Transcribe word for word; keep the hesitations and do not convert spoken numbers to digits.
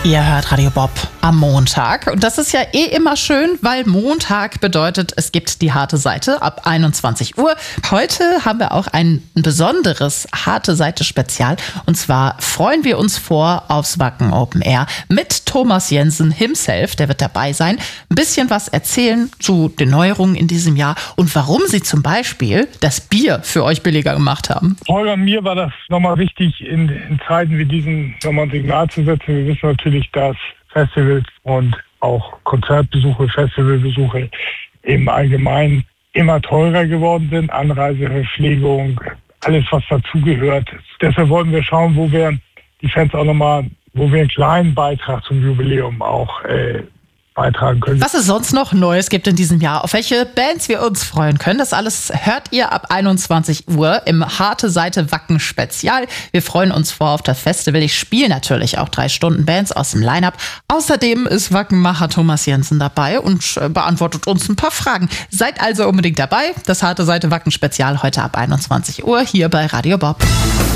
Ihr hört Radio Bob am Montag. Und das ist ja eh immer schön, weil Montag bedeutet, es gibt die harte Seite ab einundzwanzig Uhr. Heute haben wir auch ein besonderes harte Seite-Spezial. Und zwar freuen wir uns vor aufs Wacken Open Air mit Thomas Jensen himself. Der wird dabei sein. Ein bisschen was erzählen zu den Neuerungen in diesem Jahr und warum sie zum Beispiel das Bier für euch billiger gemacht haben. Holger, mir war das nochmal wichtig, in, in Zeiten wie diesen nochmal ein Signal zu setzen. Wir wissen natürlich, dass Festivals und auch Konzertbesuche, Festivalbesuche im Allgemeinen immer teurer geworden sind. Anreise, Verpflegung, alles was dazugehört. Deshalb wollten wir schauen, wo wir die Fans auch nochmal, wo wir einen kleinen Beitrag zum Jubiläum auch äh, beitragen können. Was es sonst noch Neues gibt in diesem Jahr, auf welche Bands wir uns freuen können, das alles hört ihr ab einundzwanzig Uhr im Harte Seite Wacken Spezial. Wir freuen uns vor auf das Festival. Ich spiele natürlich auch drei Stunden Bands aus dem Line-Up. Außerdem ist Wackenmacher Thomas Jensen dabei und beantwortet uns ein paar Fragen. Seid also unbedingt dabei. Das Harte Seite Wacken Spezial heute ab einundzwanzig Uhr hier bei Radio Bob.